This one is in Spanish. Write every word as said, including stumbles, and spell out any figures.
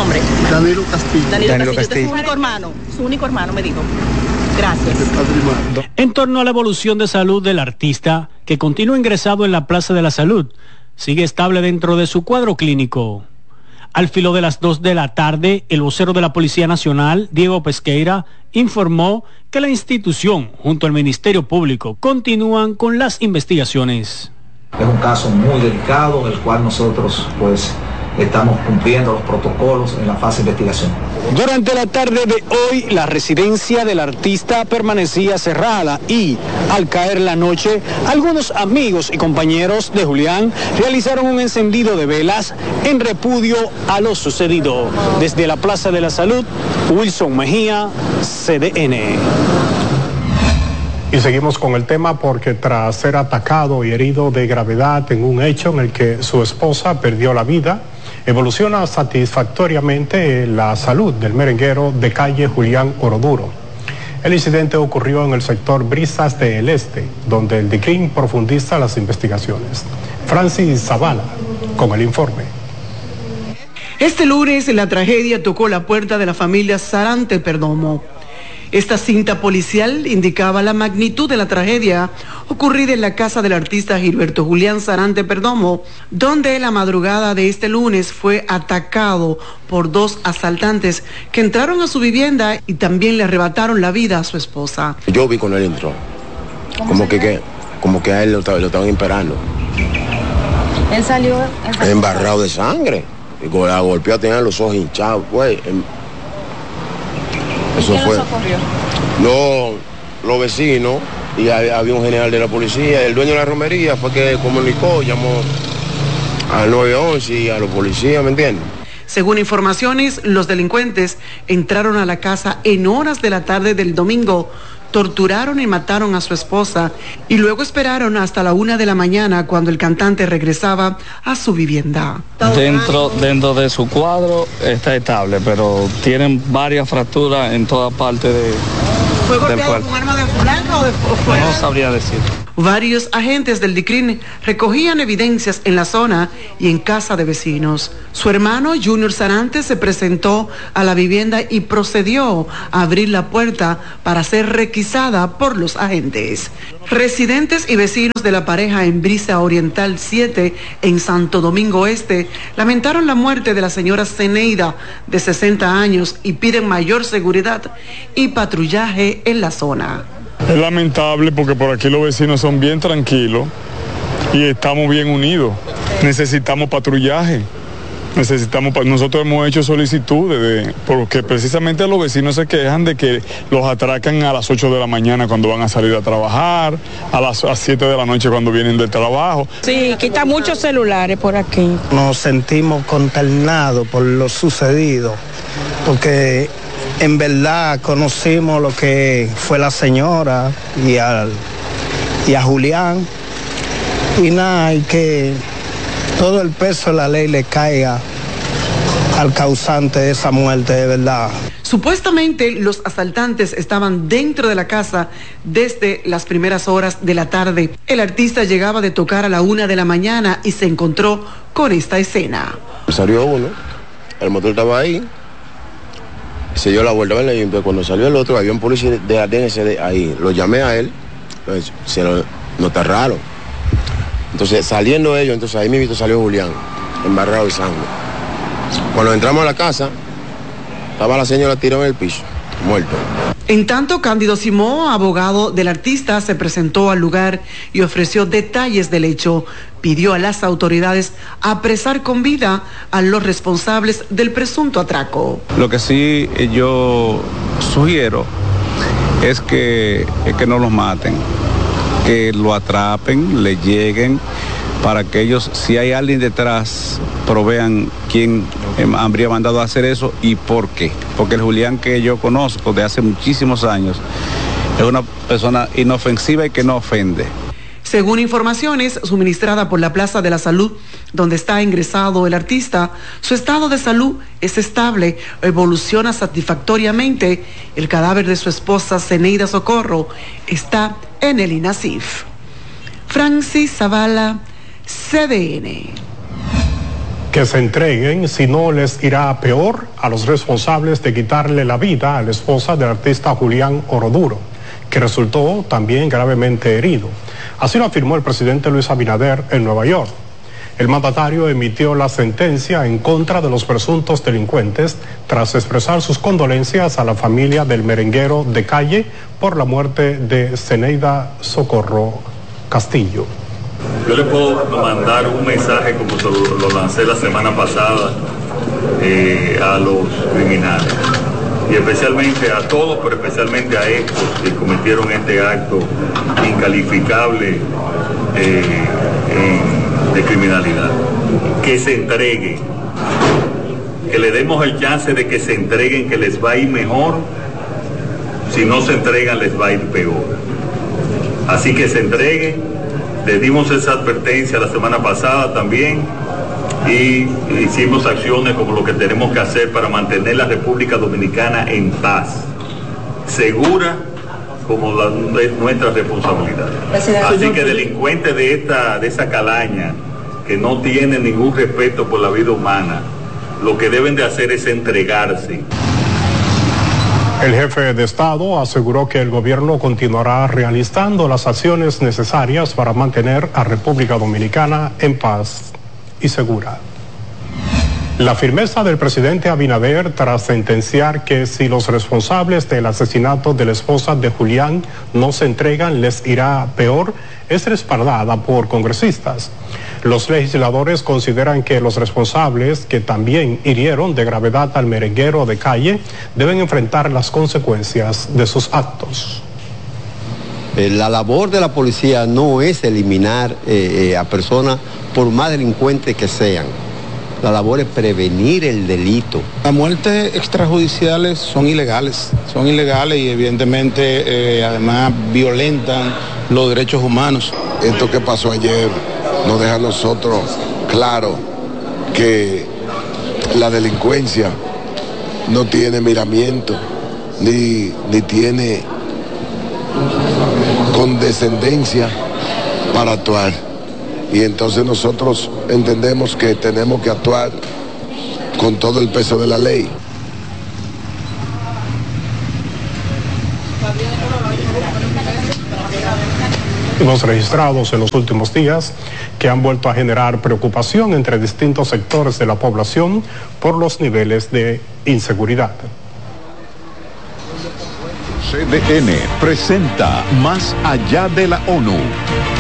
nombre? Danilo Castillo. Danilo, Danilo Castillo. Castillo. Este es su único hermano. Su único hermano, me dijo. Gracias. En torno a la evolución de salud del artista, que continúa ingresado en la Plaza de la Salud, sigue estable dentro de su cuadro clínico. Al filo de las dos de la tarde, el vocero de la Policía Nacional, Diego Pesqueira, informó que la institución, junto al Ministerio Público, continúan con las investigaciones. Es un caso muy delicado, en el cual nosotros, pues, estamos cumpliendo los protocolos en la fase de investigación. Durante la tarde de hoy, la residencia del artista permanecía cerrada y, al caer la noche, algunos amigos y compañeros de Julián realizaron un encendido de velas en repudio a lo sucedido. Desde la Plaza de la Salud, Wilson Mejía, C D N. Y seguimos con el tema porque tras ser atacado y herido de gravedad en un hecho en el que su esposa perdió la vida, evoluciona satisfactoriamente la salud del merenguero de calle Julián Oroduro. El incidente ocurrió en el sector Brisas del Este, donde el D I C R I M profundiza las investigaciones. Francis Zavala con el informe. Este lunes la tragedia tocó la puerta de la familia Sarante Perdomo. Esta cinta policial indicaba la magnitud de la tragedia ocurrida en la casa del artista Gilberto Julián Sarante Perdomo, donde la madrugada de este lunes fue atacado por dos asaltantes que entraron a su vivienda y también le arrebataron la vida a su esposa. Yo vi cuando él entró, como que, que, como que a él lo, lo estaban esperando. Él salió embarrado de sangre, y con la golpeada tenía los ojos hinchados, pues. Eso ¿Quién fue. lo socorrió? No, los vecinos, y había un general de la policía, el dueño de la romería fue que comunicó, llamó al nueve once y a los policías, ¿me entiendes? Según informaciones, los delincuentes entraron a la casa en horas de la tarde del domingo, torturaron y mataron a su esposa y luego esperaron hasta la una de la mañana cuando el cantante regresaba a su vivienda. Dentro, dentro de su cuadro está estable, pero tienen varias fracturas en toda parte de, ¿Fue del golpeado cuerpo. con arma de blanca o de fuego? No sabría decir. Varios agentes del D I C R I M recogían evidencias en la zona y en casa de vecinos. Su hermano Junior Sarante se presentó a la vivienda y procedió a abrir la puerta para ser requisada por los agentes. Residentes y vecinos de la pareja en Brisa Oriental siete en Santo Domingo Este lamentaron la muerte de la señora Zeneida de sesenta años y piden mayor seguridad y patrullaje en la zona. Es lamentable porque por aquí los vecinos son bien tranquilos y estamos bien unidos. Necesitamos patrullaje. Necesitamos, nosotros hemos hecho solicitudes de, porque precisamente los vecinos se quejan de que los atracan a las ocho de la mañana cuando van a salir a trabajar, a las siete de la noche cuando vienen del trabajo. Sí, quita muchos celulares por aquí. Nos sentimos consternados por lo sucedido, porque en verdad conocimos lo que fue la señora y, al, y a Julián, y nada, y que todo el peso de la ley le caiga al causante de esa muerte, de verdad. Supuestamente los asaltantes estaban dentro de la casa desde las primeras horas de la tarde. El artista llegaba de tocar a la una de la mañana y se encontró con esta escena. Salió uno, el motor estaba ahí, se dio la vuelta, ¿verdad? Y entonces cuando salió el otro, había un policía de la D N C D ahí. Lo llamé a él, pues, se lo notaron. Entonces, saliendo ellos, entonces ahí mismo salió Julián, embarrado de sangre. Cuando entramos a la casa, estaba la señora tirada en el piso, muerto. En tanto, Cándido Simó, abogado del artista, se presentó al lugar y ofreció detalles del hecho. Pidió a las autoridades apresar con vida a los responsables del presunto atraco. Lo que sí yo sugiero es que, es que no los maten, que lo atrapen, le lleguen, para que ellos, si hay alguien detrás, provean quién eh, habría mandado a hacer eso y por qué. Porque el Julián que yo conozco de hace muchísimos años es una persona inofensiva y que no ofende. Según informaciones suministradas por la Plaza de la Salud, donde está ingresado el artista, su estado de salud es estable, evoluciona satisfactoriamente. El cadáver de su esposa, Zeneida Socorro, está en el INASIF. Francis Zavala, C D N. que se entreguen, si no les irá peor a los responsables de quitarle la vida a la esposa del artista Julián Oroduro, que resultó también gravemente herido. Así lo afirmó el presidente Luis Abinader en Nueva York. El mandatario emitió la sentencia en contra de los presuntos delincuentes tras expresar sus condolencias a la familia del merenguero de Calle por la muerte de Zeneida Socorro Castillo. Yo le puedo mandar un mensaje como se lo, lo lancé la semana pasada eh, a los criminales y especialmente a todos, pero especialmente a estos que cometieron este acto incalificable eh, en, de criminalidad, que se entreguen, que le demos el chance de que se entreguen, que les va a ir mejor. Si no se entregan les va a ir peor, así que se entreguen. Le dimos esa advertencia la semana pasada también y hicimos acciones como lo que tenemos que hacer para mantener la República Dominicana en paz, segura como la, es nuestra responsabilidad. Así que delincuentes de esta, de esa calaña que no tienen ningún respeto por la vida humana, lo que deben de hacer es entregarse. El jefe de Estado aseguró que el gobierno continuará realizando las acciones necesarias para mantener a República Dominicana en paz y segura. La firmeza del presidente Abinader tras sentenciar que si los responsables del asesinato de la esposa de Julián no se entregan les irá peor es respaldada por congresistas. Los legisladores consideran que los responsables que también hirieron de gravedad al merenguero de Calle deben enfrentar las consecuencias de sus actos. La labor de la policía no es eliminar eh, eh, a personas por más delincuentes que sean. La labor es prevenir el delito. Las muertes extrajudiciales son ilegales, son ilegales y evidentemente eh, además violentan los derechos humanos. Esto que pasó ayer nos deja a nosotros claro que la delincuencia no tiene miramiento ni, ni tiene condescendencia para actuar. Y entonces nosotros entendemos que tenemos que actuar con todo el peso de la ley. Hemos registrados en los últimos días que han vuelto a generar preocupación entre distintos sectores de la población por los niveles de inseguridad. C D N presenta Más allá de la ONU,